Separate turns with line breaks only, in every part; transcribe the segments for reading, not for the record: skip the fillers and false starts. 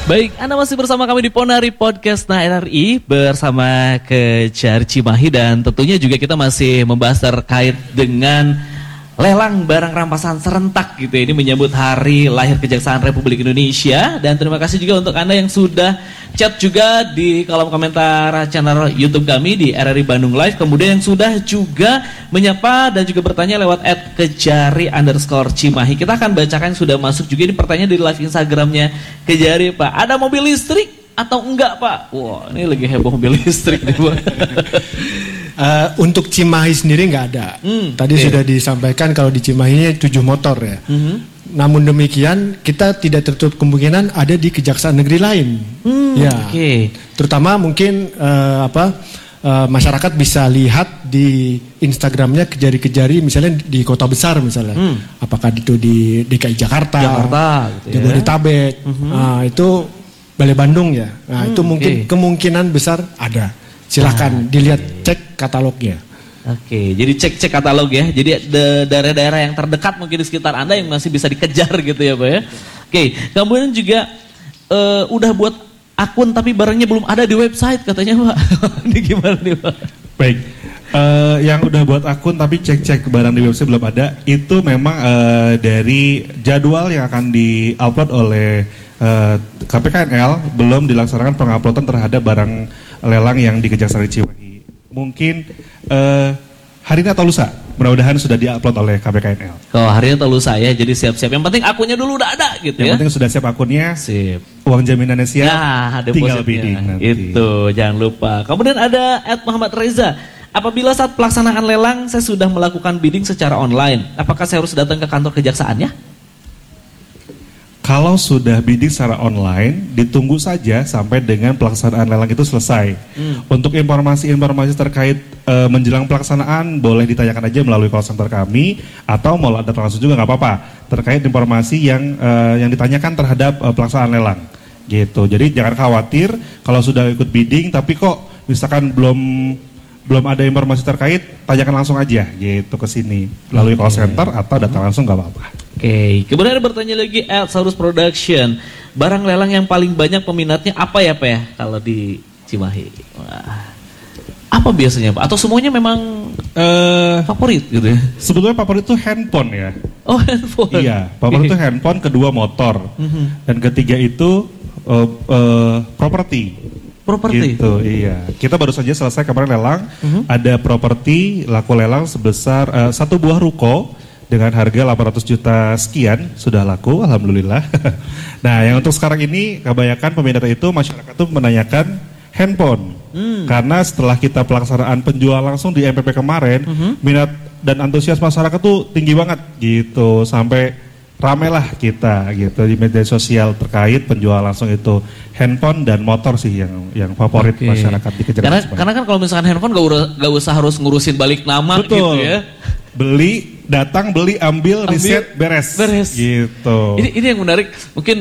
Baik, Anda masih bersama kami di Ponari Podcast RRI bersama Kejar Cimahi, dan tentunya juga kita masih membahas terkait dengan lelang barang rampasan serentak gitu ya. Ini menyambut hari lahir Kejaksaan Republik Indonesia, dan terima kasih juga untuk Anda yang sudah chat juga di kolom komentar channel YouTube kami di RRI Bandung Live, kemudian yang sudah juga menyapa dan juga bertanya lewat @kejari_cimahi. Kita akan bacakan yang sudah masuk juga ini pertanyaan di live Instagramnya Kejari. Pak, ada mobil listrik atau enggak Pak? Wah, ini lagi heboh mobil listrik nih Pak.
Untuk Cimahi sendiri nggak ada. Tadi sudah disampaikan kalau di Cimahi 7 motor ya. Namun demikian kita tidak tertutup kemungkinan ada di kejaksaan negeri lain. Terutama mungkin masyarakat bisa lihat di Instagramnya Kejari-Kejari misalnya di kota besar misalnya. Apakah itu di DKI Jakarta gitu, Jabodetabek, itu Balai Bandung ya. Nah itu mungkin kemungkinan besar ada. Silakan dilihat, cek katalognya.
Oke, jadi cek katalog ya. Jadi daerah-daerah yang terdekat mungkin di sekitar Anda yang masih bisa dikejar gitu ya Pak ya. Oke, kemudian juga udah buat akun tapi barangnya belum ada di website katanya Pak. Ini gimana nih Pak?
Baik, yang udah buat akun tapi cek barang di website belum ada, itu memang dari jadwal yang akan di-upload oleh KPKNL belum dilaksanakan penguploadan terhadap barang lelang yang di Kejaksaan Cimahi. Mungkin hari ini atau lusa, mudah-mudahan sudah di-upload oleh KPKNL.
Oh, hari ini atau lusa ya, jadi siap-siap. Yang penting akunnya dulu udah ada gitu ya.
Yang penting sudah siap akunnya,
sip.
Uang jaminannya siap, tinggal bidding nanti.
Itu, jangan lupa. Kemudian ada @Muhammad Reza. Apabila saat pelaksanaan lelang saya sudah melakukan bidding secara online, apakah saya harus datang ke kantor kejaksaannya?
Kalau sudah bidding secara online, ditunggu saja sampai dengan pelaksanaan lelang itu selesai. Untuk informasi-informasi terkait menjelang pelaksanaan, boleh ditanyakan aja melalui call center kami, atau mau datang langsung juga nggak apa-apa. Terkait informasi yang ditanyakan terhadap pelaksanaan lelang, gitu. Jadi jangan khawatir kalau sudah ikut bidding, tapi kok misalkan belum ada informasi terkait, tanyakan langsung aja, gitu ke sini melalui call center atau datang langsung nggak apa-apa.
Oke, kemudian ada bertanya lagi Saurus Production. Barang lelang yang paling banyak peminatnya apa ya Pak ya kalau di Cimahi? Wah. Apa biasanya Pak? Atau semuanya memang favorit gitu ya?
Sebetulnya favorit itu handphone ya.
Oh, handphone.
Iya, favorit itu handphone, kedua motor. Dan ketiga itu properti.
Properti?
Gitu, iya. Kita baru saja selesai kemarin lelang, ada properti laku lelang sebesar 1 buah ruko dengan harga 800 juta sekian, sudah laku, alhamdulillah. Nah, yang untuk sekarang ini, kebanyakan peminat itu masyarakat tuh menanyakan handphone. Karena setelah kita pelaksanaan penjualan langsung di MPP kemarin, minat dan antusias masyarakat tuh tinggi banget gitu, sampai ramelah kita gitu di media sosial terkait penjualan langsung itu handphone dan motor sih yang favorit masyarakat di Kejaksaan.
Karena kan kalau misalkan handphone gak usah harus ngurusin balik nama.
Betul.
Gitu ya.
Beli, datang, beli, ambil, riset, beres. Gitu.
Ini yang menarik, mungkin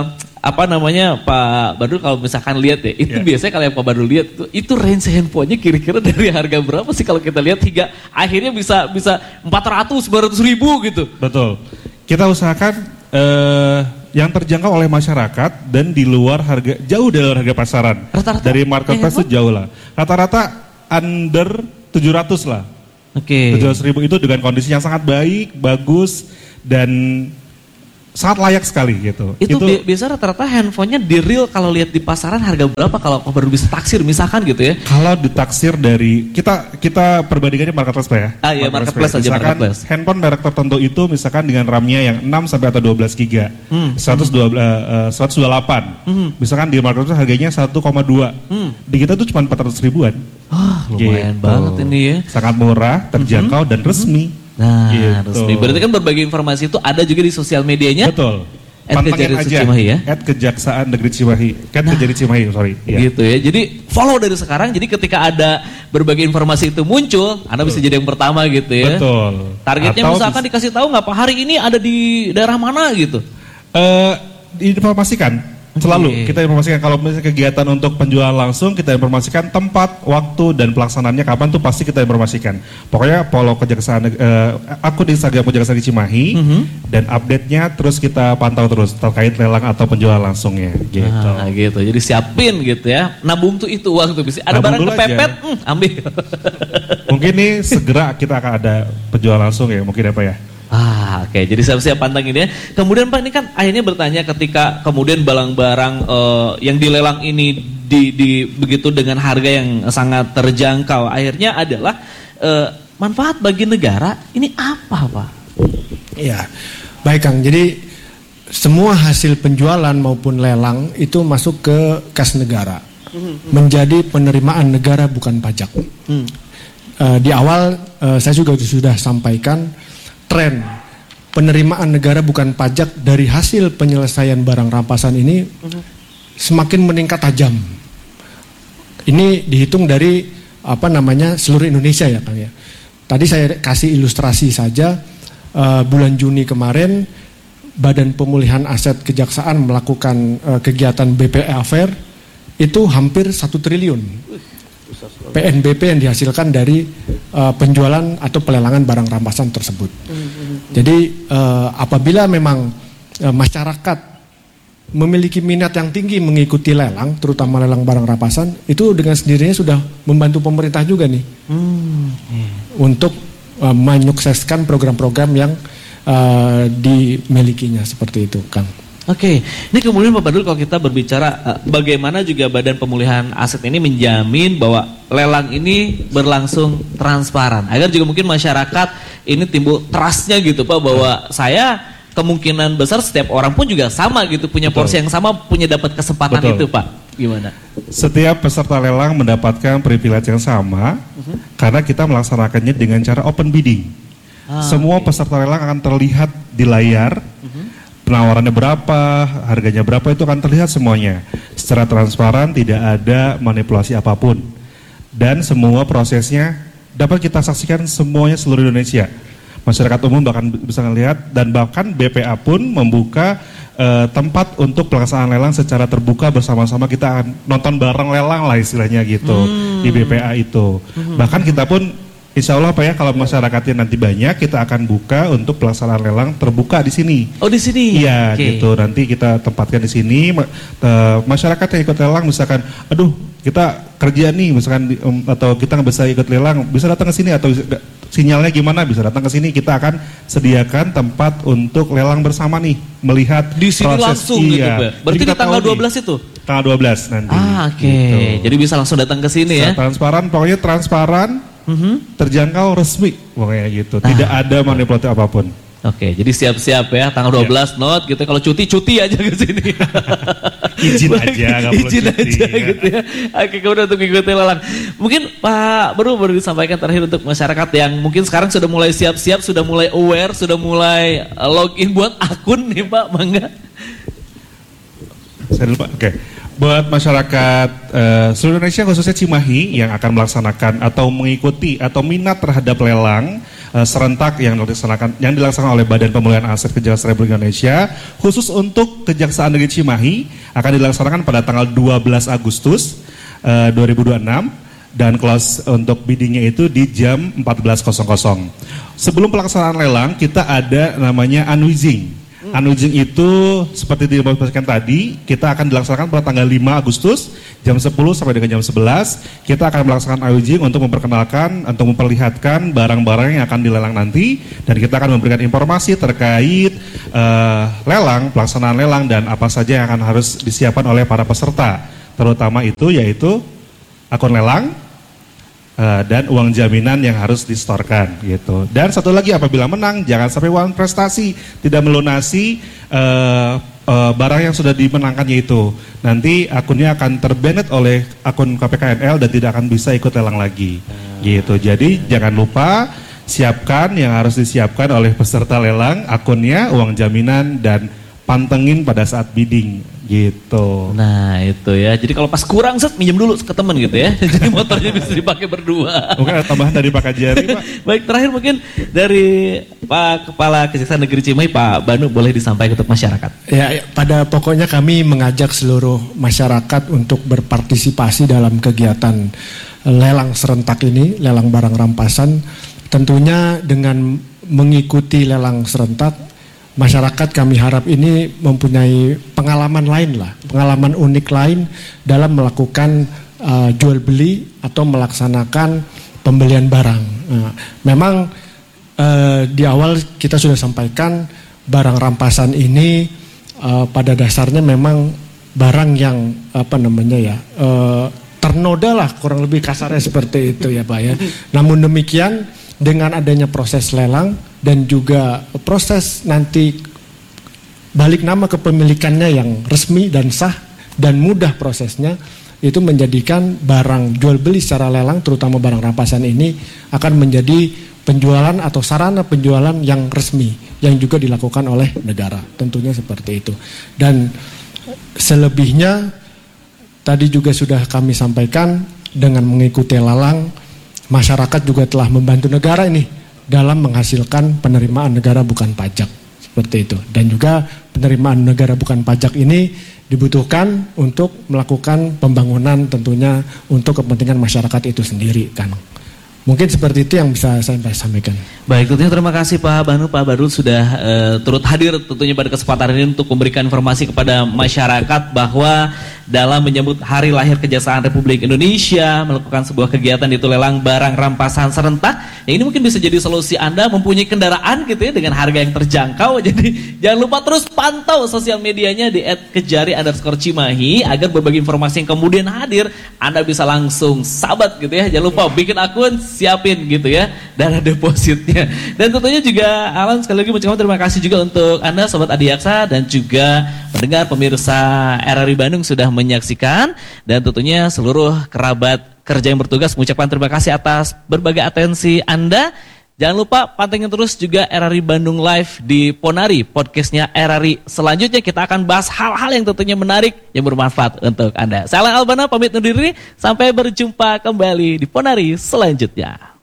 Pak Badrul kalau misalkan lihat ya, itu biasanya kalau yang Pak Badrul lihat itu range handphonenya kira-kira dari harga berapa sih kalau kita lihat hingga akhirnya bisa 400-900 ribu gitu.
Betul. Kita usahakan yang terjangkau oleh masyarakat dan di luar harga, jauh dari harga pasaran.
Rata-rata
dari marketplace itu jauh lah. Rata-rata under 700 lah. 700.000 itu dengan kondisi yang sangat baik, bagus, dan sangat layak sekali gitu.
Itu biasa rata-rata handphonenya di real kalau lihat di pasaran harga berapa kalau baru bisa taksir misalkan gitu ya?
Kalau ditaksir dari kita perbandingannya marketplace Pak ya.
Iya marketplace aja
misalkan
marketplace.
Handphone merek tertentu itu misalkan dengan RAM-nya yang 6 sampai atau 12 GB. 128. Misalkan di marketplace harganya 1,2. Di kita tuh cuma 400 ribuan.
Lumayan banget ini ya.
Sangat murah, terjangkau dan resmi.
Nah, resmi. Berarti kan berbagai informasi itu ada juga di sosial medianya.
Betul.
Pantengin aja
Cimahi ya. @Kejaksaan Negeri Cimahi. Kejari Cimahi, sorry.
Ya. Gitu ya. Jadi follow dari sekarang. Jadi ketika ada berbagai informasi itu muncul, Anda bisa jadi yang pertama gitu ya.
Betul.
Targetnya atau misalkan dikasih tahu nggak Pak hari ini ada di daerah mana gitu?
Diinformasikan. Selalu kita informasikan kalau misalnya kegiatan untuk penjualan langsung, kita informasikan tempat, waktu, dan pelaksanaannya kapan tuh pasti kita informasikan. Pokoknya follow Kejaksaan, akun Instagram Kejaksaan Cimahi, dan update-nya terus kita pantau terus terkait lelang atau penjualan langsungnya. Gitu.
Gitu. Jadi siapin gitu ya. Nabung tuh itu uang tuh bisa. Ada barang kepepet, ambil.
Mungkin nih segera kita akan ada penjualan langsung ya, mungkin apa ya?
Oke. Jadi siap-siap pantengin ya. Kemudian Pak, ini kan akhirnya bertanya ketika kemudian barang-barang yang dilelang ini begitu dengan harga yang sangat terjangkau. Akhirnya adalah manfaat bagi negara ini apa, Pak?
Iya, baik Kang. Jadi semua hasil penjualan maupun lelang itu masuk ke kas negara, menjadi penerimaan negara bukan pajak. Di awal saya juga sudah sampaikan tren penerimaan negara bukan pajak dari hasil penyelesaian barang rampasan ini semakin meningkat tajam. Ini dihitung dari seluruh Indonesia ya Kang ya. Tadi saya kasih ilustrasi saja, bulan Juni kemarin Badan Pemulihan Aset Kejaksaan melakukan kegiatan BPA Fair itu hampir 1 triliun PNBP yang dihasilkan dari penjualan atau pelelangan barang rampasan tersebut. Jadi apabila memang masyarakat memiliki minat yang tinggi mengikuti lelang, terutama lelang barang rampasan, itu dengan sendirinya sudah membantu pemerintah juga nih untuk menyukseskan program-program yang dimilikinya seperti itu, Kang.
Oke, ini kemudian Pak Badul kalau kita berbicara bagaimana juga Badan Pemulihan Aset ini menjamin bahwa lelang ini berlangsung transparan agar juga mungkin masyarakat ini timbul trustnya gitu Pak, bahwa saya kemungkinan besar setiap orang pun juga sama gitu, punya porsi yang sama, punya dapat kesempatan itu Pak. Gimana?
Setiap peserta lelang mendapatkan privilege yang sama karena kita melaksanakannya dengan cara open bidding. Semua peserta lelang akan terlihat di layar. Penawarannya berapa, harganya berapa, itu akan terlihat semuanya secara transparan, tidak ada manipulasi apapun, dan semua prosesnya dapat kita saksikan semuanya seluruh Indonesia. Masyarakat umum bahkan bisa melihat, dan bahkan BPA pun membuka tempat untuk pelaksanaan lelang secara terbuka bersama-sama. Kita akan nonton bareng lelang lah istilahnya gitu di BPA itu. Bahkan kita pun insya Allah Pak ya, kalau masyarakatnya nanti banyak, kita akan buka untuk pelaksanaan lelang terbuka di sini.
Oh di sini?
Iya gitu, nanti kita tempatkan di sini. Masyarakat yang ikut lelang misalkan, aduh kita kerja nih misalkan, atau kita nggak bisa ikut lelang, bisa datang ke sini, atau sinyalnya gimana, bisa datang ke sini. Kita akan sediakan tempat untuk lelang bersama nih, melihat
di sini
proses,
langsung gitu Pak. Berarti di tanggal 12 itu? Tanggal
12 nanti.
Oke.
Gitu.
Jadi bisa langsung datang ke sini ya.
Transparan, pokoknya transparan. Terjangkau, resmi pokoknya gitu, tidak ada manipulatif apapun.
Oke, jadi siap-siap ya, tanggal 12 note gitu, kalau cuti aja ke sini.
Izin aja, nggak perlu
izin
cuti.
aja gitu ya. Oke, kemudian untuk mengikuti lelang. Mungkin Pak baru disampaikan terakhir untuk masyarakat yang mungkin sekarang sudah mulai siap-siap, sudah mulai aware, sudah mulai login buat akun nih Pak, bangga.
Saya dulu Pak, oke. Buat masyarakat seluruh Indonesia khususnya Cimahi yang akan melaksanakan atau mengikuti atau minat terhadap lelang serentak yang dilaksanakan oleh Badan Pemulihan Aset Kejaksaan Republik Indonesia, khusus untuk Kejaksaan Negeri Cimahi akan dilaksanakan pada tanggal 12 Agustus 2026 dan kelas untuk biddingnya itu di jam 14.00. Sebelum pelaksanaan lelang kita ada namanya unwizing. Unwizing itu seperti diinformasikan tadi, kita akan dilaksanakan pada tanggal 5 Agustus jam 10 sampai dengan jam 11. Kita akan melaksanakan unwizing untuk memperkenalkan, untuk memperlihatkan barang-barang yang akan dilelang nanti, dan kita akan memberikan informasi terkait lelang, pelaksanaan lelang, dan apa saja yang akan harus disiapkan oleh para peserta. Terutama itu yaitu akun lelang, dan uang jaminan yang harus disetorkan gitu. Dan satu lagi, apabila menang jangan sampai uang prestasi tidak melunasi barang yang sudah dimenangkannya itu. Nanti akunnya akan terbanet oleh akun KPKNL dan tidak akan bisa ikut lelang lagi. Gitu. Jadi jangan lupa siapkan yang harus disiapkan oleh peserta lelang, akunnya, uang jaminan, dan pantengin pada saat bidding. Gitu.
Nah itu ya, jadi kalau pas kurang set minjem dulu ke temen gitu ya. Jadi motornya bisa dipakai berdua.
Mungkin ada tambahan dari Pak Kajari, Pak.
Baik, terakhir mungkin dari Pak Kepala Kejaksaan Negeri Cimahi, Pak Banu, boleh disampaikan untuk masyarakat.
Ya, pada pokoknya kami mengajak seluruh masyarakat untuk berpartisipasi dalam kegiatan lelang serentak ini, lelang barang rampasan. Tentunya dengan mengikuti lelang serentak, masyarakat kami harap ini mempunyai pengalaman lain lah, pengalaman unik lain dalam melakukan jual beli atau melaksanakan pembelian barang. Memang di awal kita sudah sampaikan barang rampasan ini pada dasarnya memang barang yang ternoda lah, kurang lebih kasarnya seperti itu ya Pak ya. Namun demikian dengan adanya proses lelang dan juga proses nanti balik nama kepemilikannya yang resmi dan sah dan mudah prosesnya, itu menjadikan barang jual beli secara lelang terutama barang rampasan ini akan menjadi penjualan atau sarana penjualan yang resmi yang juga dilakukan oleh negara, tentunya seperti itu. Dan selebihnya tadi juga sudah kami sampaikan, dengan mengikuti lelang masyarakat juga telah membantu negara ini dalam menghasilkan penerimaan negara bukan pajak, seperti itu. Dan juga penerimaan negara bukan pajak ini dibutuhkan untuk melakukan pembangunan tentunya untuk kepentingan masyarakat itu sendiri kan. Mungkin seperti itu yang bisa saya sampaikan.
Baik, tentunya terima kasih Pak Banu, Pak Badrul sudah turut hadir tentunya pada kesempatan ini untuk memberikan informasi kepada masyarakat bahwa dalam menyambut Hari Lahir Kejaksaan Republik Indonesia melakukan sebuah kegiatan yaitu lelang barang rampasan serentak. Yang ini mungkin bisa jadi solusi Anda mempunyai kendaraan gitu ya dengan harga yang terjangkau. Jadi jangan lupa terus pantau sosial medianya di @kejari_cimahi agar berbagai informasi yang kemudian hadir Anda bisa langsung sahabat gitu ya. Jangan lupa bikin akun, siapin gitu ya dana depositnya. Dan tentunya juga Alan sekali lagi mengucapkan terima kasih juga untuk Anda Sobat Adiaksa dan juga pendengar pemirsa RRI Bandung sudah menyaksikan, dan tentunya seluruh kerabat kerja yang bertugas mengucapkan terima kasih atas berbagai atensi Anda. Jangan lupa pantengin terus juga RRI Bandung Live di Ponari, podcastnya RRI. Selanjutnya kita akan bahas hal-hal yang tentunya menarik yang bermanfaat untuk Anda. Saya Alan Albana pamit undur diri, sampai berjumpa kembali di Ponari selanjutnya.